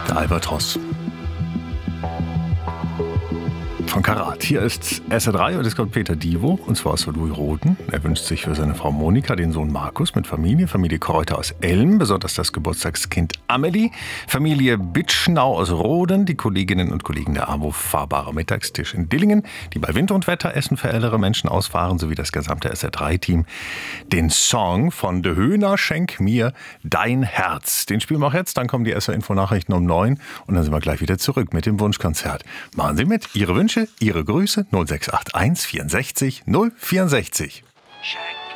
Der Albatros. Von Karat. Hier ist SR3 und es kommt Peter Divo, und zwar aus Louis Roden. Er wünscht sich für seine Frau Monika den Sohn Markus mit Familie Kräuter aus Elm, besonders das Geburtstagskind Amelie, Familie Bitschnau aus Roden, die Kolleginnen und Kollegen der AWO Fahrbarer Mittagstisch in Dillingen, die bei Wind und Wetter Essen für ältere Menschen ausfahren, sowie das gesamte SR3-Team. Den Song von De Höhner, Schenk mir dein Herz. Den spielen wir auch jetzt, dann kommen die SR-Info-Nachrichten um 9 und dann sind wir gleich wieder zurück mit dem Wunschkonzert. Machen Sie mit, Ihre Wünsche, Ihre Grüße 0681 64 064. Schenk